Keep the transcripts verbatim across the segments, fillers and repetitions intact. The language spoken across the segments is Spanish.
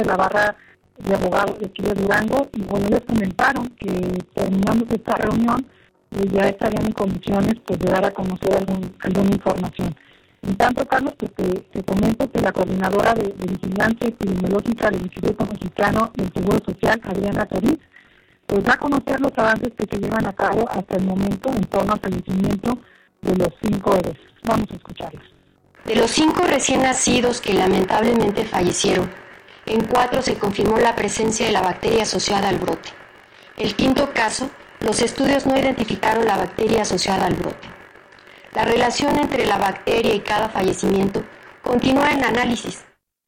de la barra de abogados de aquí de Durango, y bueno, ellos comentaron que terminando esta reunión eh, ya estarían en condiciones pues de dar a conocer algún, alguna información. En tanto, Carlos, pues te, te comento que la coordinadora de, de Vigilancia Epidemiológica del Instituto Mexicano del Seguro Social, Adriana Toriz, pues da a conocer los avances que se llevan a cabo hasta el momento en torno al fallecimiento de los cinco bebés. Vamos a escucharlos. De los cinco recién nacidos que lamentablemente fallecieron, en cuatro se confirmó la presencia de la bacteria asociada al brote. El quinto caso, los estudios no identificaron la bacteria asociada al brote. La relación entre la bacteria y cada fallecimiento continúa en análisis.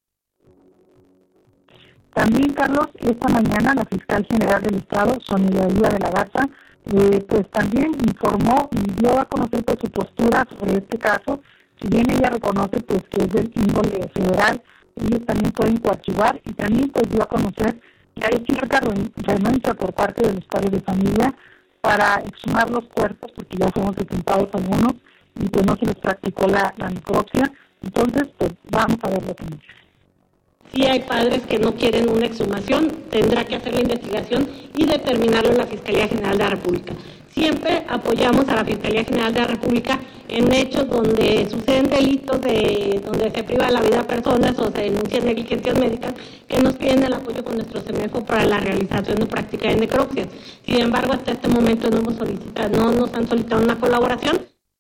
También, Carlos, esta mañana la fiscal general del Estado, Sonia Díaz de la Garza, eh, pues también informó y dio a conocer pues, su postura sobre este caso. Si bien ella reconoce pues que es del índole federal, ellos también pueden coarchivar, y también pues dio a conocer que hay cierta renuncia por parte de los padres de familia para exhumar los cuerpos, porque ya fueron presentados algunos y que no se les practicó la, la necropsia. Entonces, pues vamos a ver lo que dice. Si hay padres que no quieren una exhumación, tendrá que hacer la investigación y determinarlo en la Fiscalía General de la República. Siempre apoyamos a la Fiscalía General de la República en hechos donde suceden delitos, de donde se priva la vida a personas o se denuncian negligencias médicas, que nos piden el apoyo con nuestro CEMEFO para la realización de práctica de necropsias. Sin embargo, hasta este momento no hemos solicitado, no nos han solicitado una colaboración.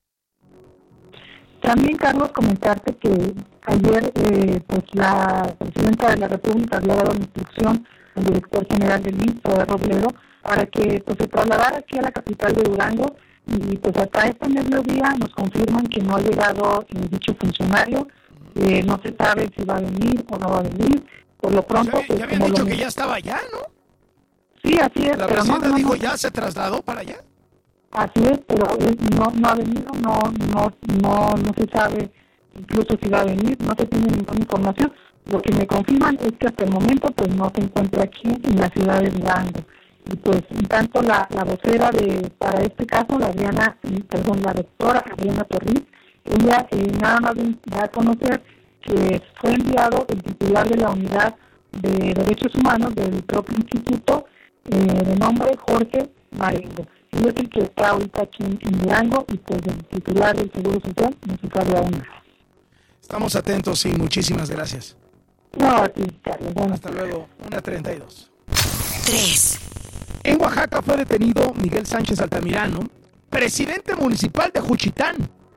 También, Carlos, comentarte que ayer eh, pues la Presidenta de la República había dado instrucción al director general del I M S S, Robledo, para que pues, se trasladara aquí a la capital de Durango, y pues hasta este mediodía nos confirman que no ha llegado eh, dicho funcionario, eh, no se sabe si va a venir o no va a venir. Por lo pronto... Ya, pues, ya habían como dicho lo... que ya estaba allá, ¿no? Sí, así es. La pero presidenta no, no, dijo no. ya se trasladó para allá. Así es, pero él no, no ha venido, no, no, no, no se sabe incluso si va a venir, no se tiene ninguna información. Lo que me confirman es que hasta el momento pues no se encuentra aquí en la ciudad de Durango. Y pues en tanto la, la vocera de para este caso, la Adriana, perdón, la doctora Adriana Torriz, ella eh, nada más va a conocer que fue enviado el titular de la Unidad de Derechos Humanos del propio instituto, eh, de nombre Jorge Marengo. Él es el que está ahorita aquí en, en Durango, y pues el titular del Seguro Social no se sabe aún nada. Estamos atentos y muchísimas gracias. No, a ti, Carlos. Bueno, hasta luego, una treinta y dos. tres. En Oaxaca fue detenido Miguel Sánchez Altamirano, presidente municipal de Juchitán,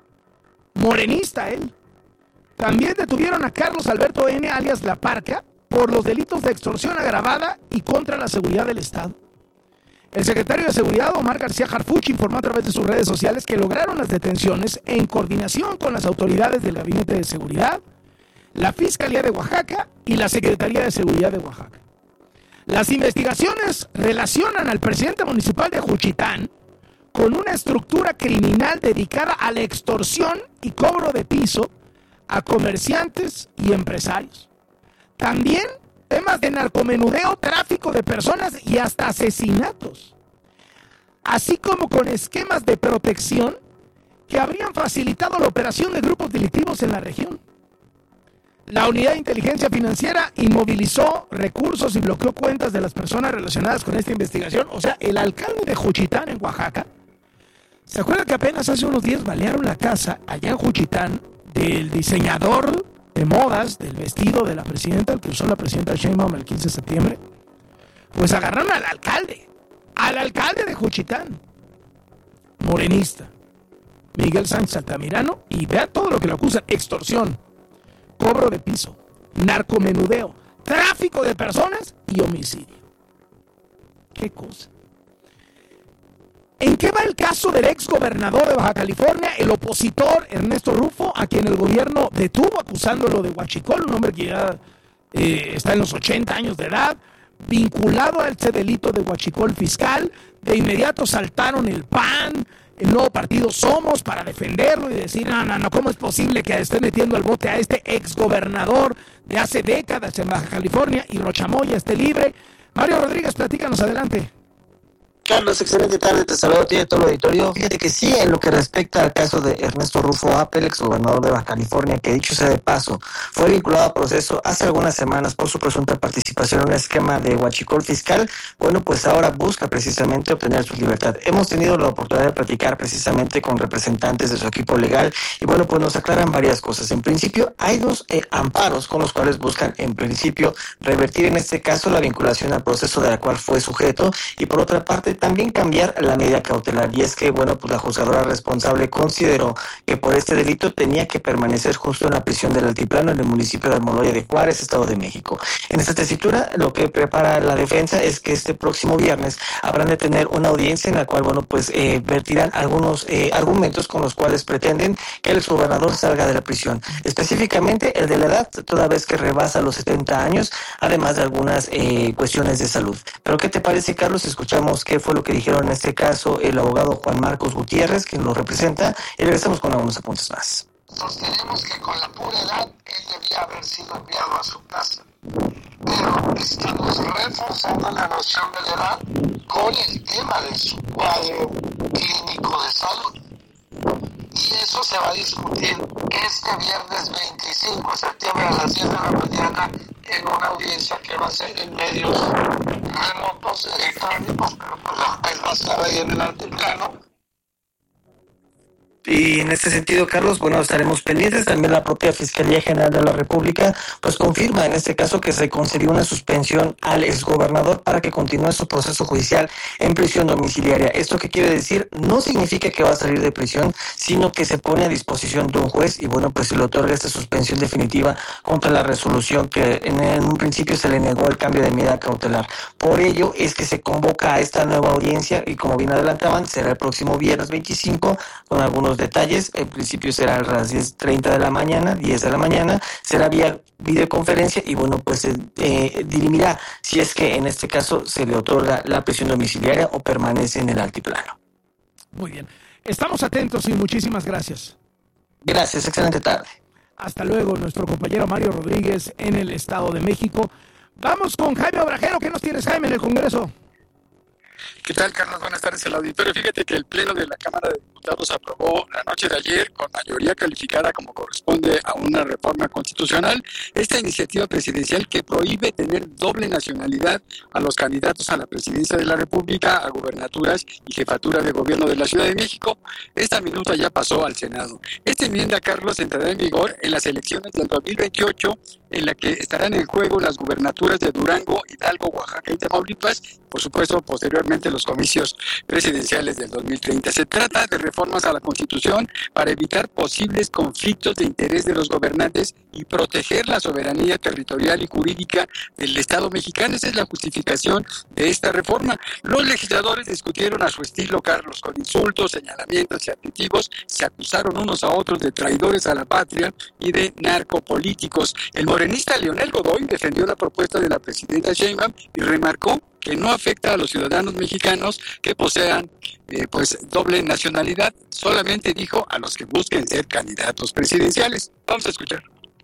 morenista él. También detuvieron a Carlos Alberto N., alias La Parca, por los delitos de extorsión agravada y contra la seguridad del Estado. El secretario de Seguridad, Omar García Harfuch, informó a través de sus redes sociales que lograron las detenciones en coordinación con las autoridades del Gabinete de Seguridad, la Fiscalía de Oaxaca y la Secretaría de Seguridad de Oaxaca. Las investigaciones relacionan al presidente municipal de Juchitán con una estructura criminal dedicada a la extorsión y cobro de piso a comerciantes y empresarios. También temas de narcomenudeo, tráfico de personas y hasta asesinatos, así como con esquemas de protección que habrían facilitado la operación de grupos delictivos en la región. La Unidad de Inteligencia Financiera inmovilizó recursos y bloqueó cuentas de las personas relacionadas con esta investigación. O sea, el alcalde de Juchitán, en Oaxaca, ¿se acuerda que apenas hace unos días balearon la casa allá en Juchitán del diseñador de modas del vestido de la presidenta, el que usó la presidenta Sheinbaum el quince de septiembre? Pues agarraron al alcalde, al alcalde de Juchitán, morenista, Miguel Sánchez Altamirano, y vea todo lo que le acusan: extorsión, cobro de piso, narcomenudeo, tráfico de personas y homicidio. ¿Qué cosa? ¿En qué va el caso del ex gobernador de Baja California, el opositor Ernesto Rufo, a quien el gobierno detuvo acusándolo de huachicol, un hombre que ya eh, está en los ochenta años de edad, vinculado a este delito de huachicol fiscal? De inmediato saltaron el P A N, el nuevo partido Somos, para defenderlo y decir, no, no, no, ¿cómo es posible que esté metiendo al bote a este ex gobernador de hace décadas en Baja California y Rochamoya esté libre? Mario Rodríguez, platícanos, adelante. Carlos, excelente tarde, te saludo a ti y a todo el auditorio. Fíjate que sí, en lo que respecta al caso de Ernesto Rufo Appel, exgobernador de Baja California, que dicho sea de paso, fue vinculado a proceso hace algunas semanas por su presunta participación en un esquema de huachicol fiscal, bueno, pues ahora busca precisamente obtener su libertad. Hemos tenido la oportunidad de platicar precisamente con representantes de su equipo legal y bueno, pues nos aclaran varias cosas. En principio, hay dos eh, amparos con los cuales buscan, en principio, revertir en este caso la vinculación al proceso de la cual fue sujeto y por otra parte, también cambiar la medida cautelar, y es que, bueno, pues la juzgadora responsable consideró que por este delito tenía que permanecer justo en la prisión del Altiplano en el municipio de Almoloya de Juárez, Estado de México. En esta tesitura, lo que prepara la defensa es que este próximo viernes habrán de tener una audiencia en la cual, bueno, pues eh, vertirán algunos eh, argumentos con los cuales pretenden que el exgobernador salga de la prisión, específicamente el de la edad, toda vez que rebasa los setenta años, además de algunas eh, cuestiones de salud. Pero ¿qué te parece, Carlos? Escuchamos qué fue lo que dijeron en este caso el abogado Juan Marcos Gutiérrez, quien lo representa, y regresamos con algunos apuntes más. Sostenemos que con la pura edad él debía haber sido enviado a su casa, pero estamos reforzando la noción de la edad con el tema de su cuadro clínico de salud. Y eso se va a discutir este viernes veinticinco de septiembre a las diez de la mañana en una audiencia que va a ser en medios remotos electrónicos, pero pues él va a estar ahí en el altiplano. Y en este sentido, Carlos, bueno, estaremos pendientes. También la propia Fiscalía General de la República pues confirma en este caso que se concedió una suspensión al exgobernador para que continúe su proceso judicial en prisión domiciliaria. ¿Esto qué quiere decir? No significa que va a salir de prisión, sino que se pone a disposición de un juez y bueno, pues se le otorga esta suspensión definitiva contra la resolución que en, en un principio se le negó el cambio de medida cautelar. Por ello es que se convoca a esta nueva audiencia y como bien adelantaban, será el próximo viernes veinticinco con algunos detalles. En principio será a las diez treinta de la mañana, diez de la mañana, será vía videoconferencia y bueno, pues se eh, dirimirá si es que en este caso se le otorga la prisión domiciliaria o permanece en el altiplano. Muy bien, estamos atentos y muchísimas gracias. Gracias, excelente tarde. Hasta luego, nuestro compañero Mario Rodríguez en el Estado de México. Vamos con Jaime Obrajero. ¿Qué nos tienes, Jaime, en el Congreso? ¿Qué tal, Carlos? Buenas tardes al auditorio. Fíjate que el Pleno de la Cámara de Diputados aprobó la noche de ayer, con mayoría calificada como corresponde a una reforma constitucional, esta iniciativa presidencial que prohíbe tener doble nacionalidad a los candidatos a la presidencia de la República, a gubernaturas y jefatura de gobierno de la Ciudad de México. Esta minuta ya pasó al Senado. Esta enmienda, Carlos, entrará en vigor en las elecciones del dos mil veintiocho, en la que estarán en juego las gubernaturas de Durango, Hidalgo, Oaxaca y Tamaulipas, por supuesto, posteriormente los comicios presidenciales del dos mil treinta. Se trata de reformas a la Constitución para evitar posibles conflictos de interés de los gobernantes y proteger la soberanía territorial y jurídica del Estado mexicano. Esa es la justificación de esta reforma. Los legisladores discutieron a su estilo, Carlos, con insultos, señalamientos y adjetivos, se acusaron unos a otros de traidores a la patria y de narcopolíticos. El morenista Leonel Godoy defendió la propuesta de la presidenta Sheinbaum y remarcó que no afecta a los ciudadanos mexicanos que posean eh, pues doble nacionalidad, solamente dijo a los que busquen ser candidatos presidenciales. Vamos a escuchar.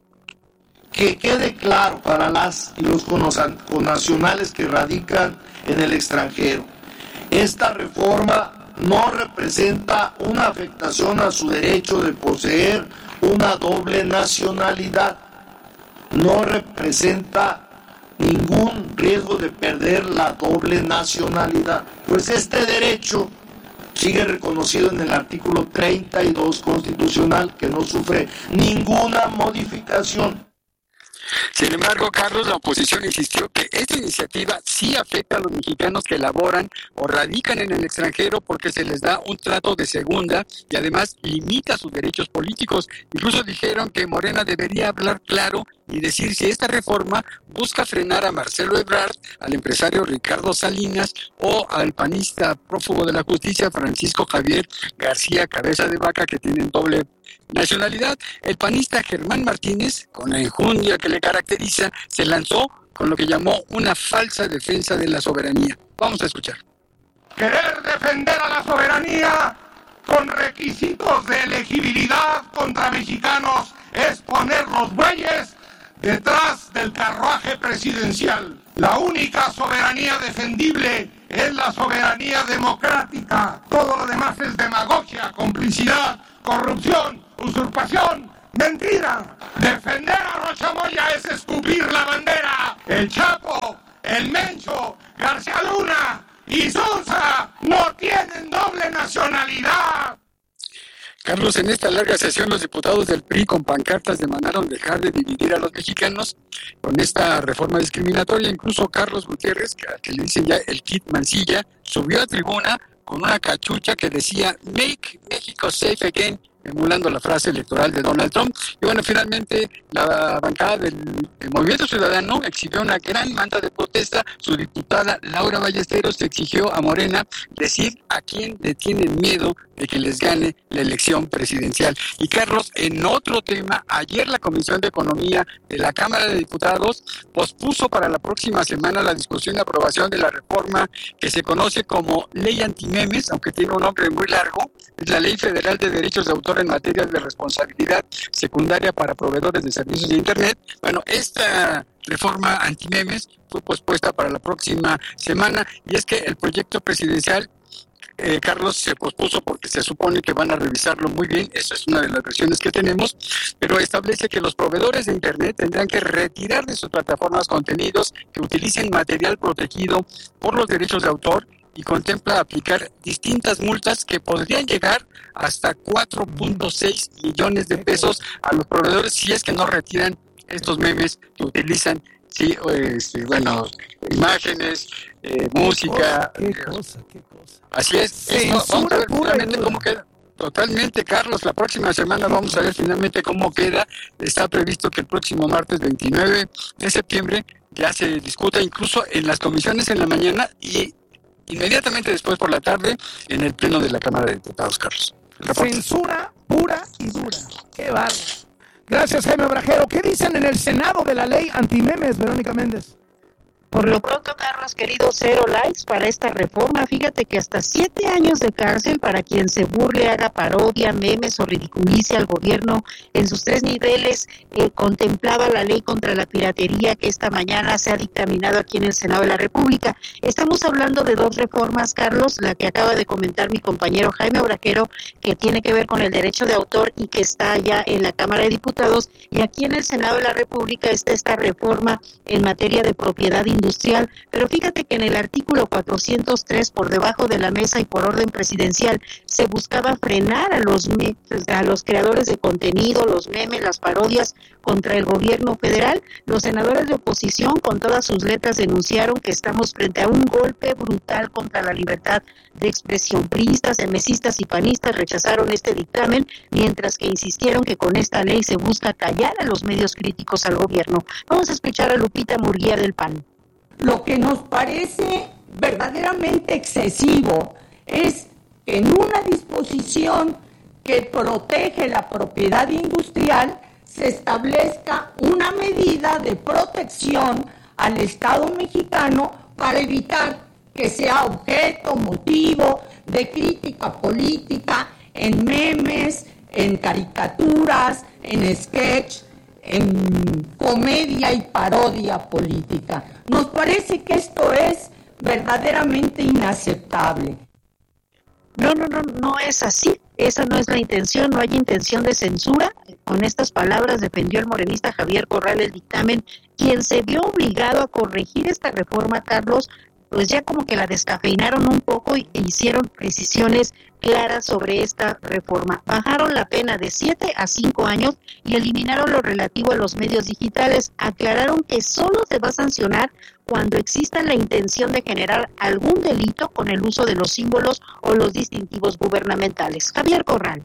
Que quede claro para las y los connacionales que radican en el extranjero, esta reforma no representa una afectación a su derecho de poseer una doble nacionalidad, no representa ningún riesgo de perder la doble nacionalidad, pues este derecho sigue reconocido en el artículo treinta y dos constitucional, que no sufre ninguna modificación. Sin embargo, Carlos, la oposición insistió que esta iniciativa sí afecta a los mexicanos que laboran o radican en el extranjero porque se les da un trato de segunda y además limita sus derechos políticos. Incluso dijeron que Morena debería hablar claro y decir si esta reforma busca frenar a Marcelo Ebrard, al empresario Ricardo Salinas o al panista prófugo de la justicia Francisco Javier García Cabeza de Vaca, que tienen doble nacionalidad. El panista Germán Martínez, con la enjundia que le caracteriza, se lanzó con lo que llamó una falsa defensa de la soberanía. Vamos a escuchar. Querer defender a la soberanía con requisitos de elegibilidad contra mexicanos es poner los bueyes detrás del carruaje presidencial. La única soberanía defendible es la soberanía democrática. Todo lo demás es demagogia, complicidad, corrupción, usurpación, mentira. Defender a Rocha Moya es escupir la bandera. El Chapo, el Mencho, García Luna y Sonsa no tienen doble nacionalidad. Carlos, en esta larga sesión los diputados del P R I con pancartas demandaron dejar de dividir a los mexicanos con esta reforma discriminatoria. Incluso Carlos Gutiérrez, que, que le dicen ya el Kid Mancilla, subió a tribuna con una cachucha que decía "Make Mexico Safe Again", emulando la frase electoral de Donald Trump. Y bueno, finalmente la bancada del, del Movimiento Ciudadano exhibió una gran manta de protesta. Su diputada Laura Ballesteros exigió a Morena decir a quién le tienen miedo de que les gane la elección presidencial. Y Carlos, en otro tema, ayer la Comisión de Economía de la Cámara de Diputados pospuso para la próxima semana la discusión y aprobación de la reforma que se conoce como Ley Antimemes, aunque tiene un nombre muy largo. Es la Ley Federal de Derechos de Autor en materia de responsabilidad secundaria para proveedores de servicios de Internet. Bueno, esta reforma antimemes fue pospuesta para la próxima semana, y es que el proyecto presidencial, eh, Carlos, se pospuso porque se supone que van a revisarlo muy bien. Esa es una de las versiones que tenemos, pero establece que los proveedores de Internet tendrán que retirar de sus plataformas contenidos que utilicen material protegido por los derechos de autor, y contempla aplicar distintas multas que podrían llegar hasta cuatro punto seis millones de pesos a los proveedores si es que no retiran estos memes que utilizan, sí, este, bueno, imágenes, eh, música. Qué cosa, qué cosa, qué cosa. Así es. Sí, es vamos a ver finalmente pura cómo queda. Totalmente, Carlos. La próxima semana vamos a ver finalmente cómo queda. Está previsto que el próximo martes veintinueve de septiembre ya se discuta incluso en las comisiones en la mañana y inmediatamente después por la tarde en el pleno de la Cámara de Diputados, Carlos. Censura pura y dura. Qué bárbaro. Gracias, Jaime Obrajero. ¿Qué dicen en el Senado de la ley antimemes, Verónica Méndez? Por lo pronto, Carlos, querido, cero likes para esta reforma. Fíjate que hasta siete años de cárcel para quien se burle, haga parodia, memes o ridiculice al gobierno en sus tres niveles. Eh, contemplaba la ley contra la piratería que esta mañana se ha dictaminado aquí en el Senado de la República. Estamos hablando de dos reformas, Carlos, la que acaba de comentar mi compañero Jaime Obrajero, que tiene que ver con el derecho de autor y que está ya en la Cámara de Diputados, y aquí en el Senado de la República está esta reforma en materia de propiedad industrial, pero fíjate que en el artículo cuatrocientos tres, por debajo de la mesa y por orden presidencial, se buscaba frenar a los me- a los creadores de contenido, los memes, las parodias contra el gobierno federal. Los senadores de oposición, con todas sus letras, denunciaron que estamos frente a un golpe brutal contra la libertad de expresión. Priistas, emesistas y panistas rechazaron este dictamen, mientras que insistieron que con esta ley se busca callar a los medios críticos al gobierno. Vamos a escuchar a Lupita Murguía del P A N. Lo que nos parece verdaderamente excesivo es que en una disposición que protege la propiedad industrial se establezca una medida de protección al Estado mexicano para evitar que sea objeto, motivo de crítica política en memes, en caricaturas, en sketch, en comedia y parodia política. Nos parece que esto es verdaderamente inaceptable. No, no, no, no es así. Esa no es la intención, no hay intención de censura. Con estas palabras defendió el morenista Javier Corral el dictamen, quien se vio obligado a corregir esta reforma, Carlos, pues ya como que la descafeinaron un poco y hicieron precisiones claras sobre esta reforma. Bajaron la pena de siete a cinco años y eliminaron lo relativo a los medios digitales. Aclararon que solo se va a sancionar cuando exista la intención de generar algún delito con el uso de los símbolos o los distintivos gubernamentales. Javier Corral.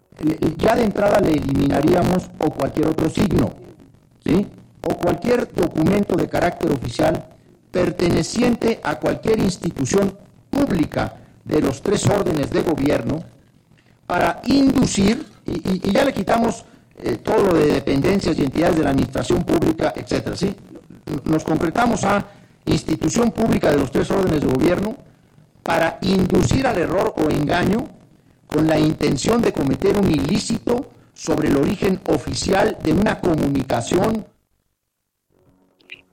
Ya de entrada le eliminaríamos o cualquier otro signo, ¿sí? O cualquier documento de carácter oficial perteneciente a cualquier institución pública de los tres órdenes de gobierno para inducir, y, y, y ya le quitamos eh, todo lo de dependencias y entidades de la administración pública, etcétera, ¿sí? Nos concretamos a institución pública de los tres órdenes de gobierno para inducir al error o engaño con la intención de cometer un ilícito sobre el origen oficial de una comunicación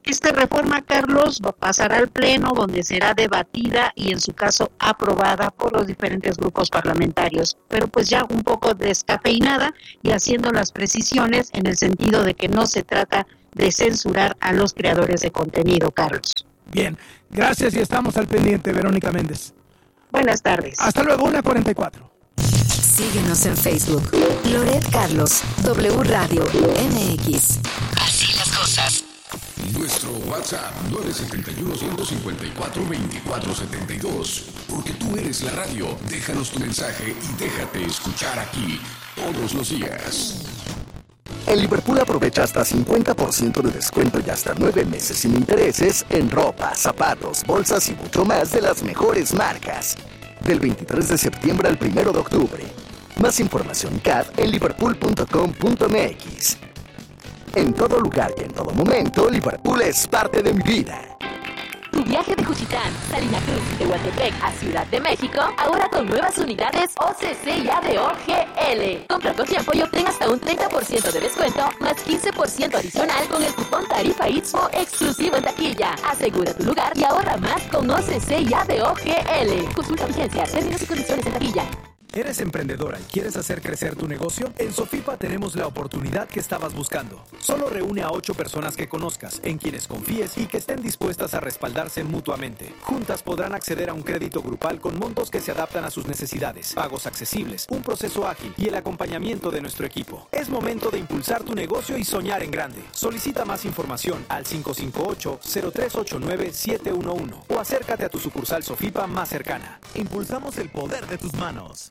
Esta reforma, Carlos, va a pasar al Pleno, donde será debatida y en su caso aprobada por los diferentes grupos parlamentarios, pero pues ya un poco descafeinada y haciendo las precisiones en el sentido de que no se trata de censurar a los creadores de contenido, Carlos. Bien, gracias y estamos al pendiente, Verónica Méndez. Buenas tardes. Hasta luego, una cuarenta y cuatro. Síguenos en Facebook. Loret Carlos, W Radio M X. Así las cosas. Nuestro WhatsApp nueve siete uno, uno cinco cuatro, dos cuatro siete dos. Porque tú eres la radio. Déjanos tu mensaje y déjate escuchar aquí todos los días. En Liverpool aprovecha hasta cincuenta por ciento de descuento y hasta nueve meses sin intereses en ropa, zapatos, bolsas y mucho más de las mejores marcas. Del veintitrés de septiembre al primero de octubre. Más información C A D en liverpool punto com punto m x. En todo lugar y en todo momento, Liverpool es parte de mi vida. Tu viaje de Juchitán, Salina Cruz y Tehuantepec a Ciudad de México, ahora con nuevas unidades O C C y A D O G L. Compra con tiempo y obtén hasta un treinta por ciento de descuento, más quince por ciento adicional con el cupón Tarifa Istmo exclusivo en taquilla. Asegura tu lugar y ahorra más con O C C y A D O G L. Consulta vigencia, términos y condiciones en taquilla. ¿Eres emprendedora y quieres hacer crecer tu negocio? En Sofipa tenemos la oportunidad que estabas buscando. Solo reúne a ocho personas que conozcas, en quienes confíes y que estén dispuestas a respaldarse mutuamente. Juntas podrán acceder a un crédito grupal con montos que se adaptan a sus necesidades, pagos accesibles, un proceso ágil y el acompañamiento de nuestro equipo. Es momento de impulsar tu negocio y soñar en grande. Solicita más información al cinco cinco ocho, cero tres ocho nueve, siete uno uno o acércate a tu sucursal Sofipa más cercana. Impulsamos el poder de tus manos.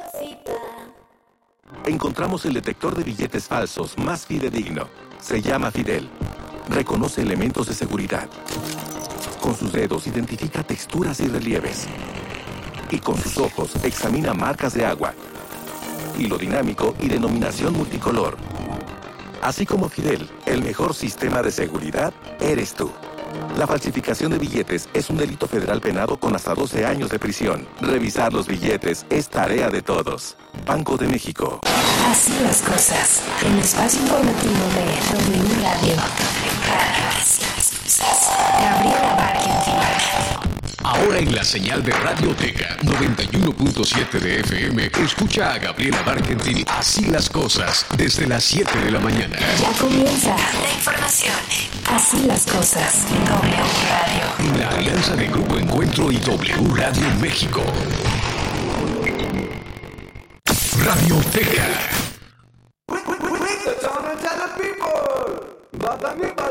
Encontramos el detector de billetes falsos más fidedigno. Se llama Fidel. Reconoce elementos de seguridad. Con sus dedos identifica texturas y relieves. Y con sus ojos examina marcas de agua, hilo dinámico y denominación multicolor. Así como Fidel, el mejor sistema de seguridad eres tú. La falsificación de billetes es un delito federal penado con hasta doce años de prisión. Revisar los billetes es tarea de todos. Banco de México. Así las cosas. El espacio informativo de W Radio. Así las cosas. Gabriela Barkentin. Ahora en la señal de Radioteca noventa y uno punto siete de F M, escucha a Gabriela Barkentin Así las cosas desde las siete de la mañana. Ya comienza la información. Así las cosas en W Radio. La alianza de Grupo Encuentro y W Radio México. Radioteca. We, we, we, we the challenge of the people.